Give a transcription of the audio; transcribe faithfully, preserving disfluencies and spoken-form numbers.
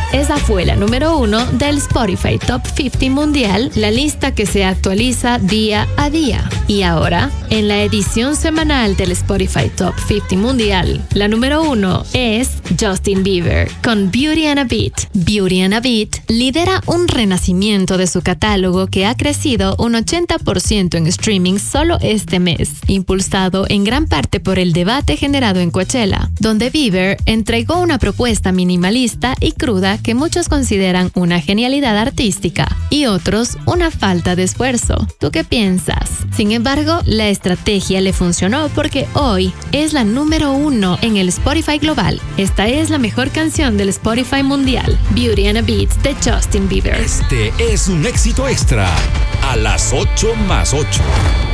Esa fue la número uno del Spotify Top cincuenta Mundial, la lista que se actualiza día a día. Y ahora, en la edición semanal del Spotify Top cincuenta Mundial, la número uno es Justin Bieber con Beauty and a Beat. Beauty and a Beat lidera un renacimiento de su catálogo que ha crecido un ochenta por ciento en streaming solo este mes, impulsado en gran parte por el debate generado en Coachella, donde Bieber entregó una propuesta minimalista y cruda que muchos consideran una genialidad artística y otros una falta de esfuerzo. ¿Tú qué piensas? Sin embargo, la estrategia le funcionó porque hoy es la número uno en el Spotify global. Esta es la mejor canción del Spotify mundial, Beauty and a Beat de Justin Bieber. Este es un éxito extra a las ocho más ocho.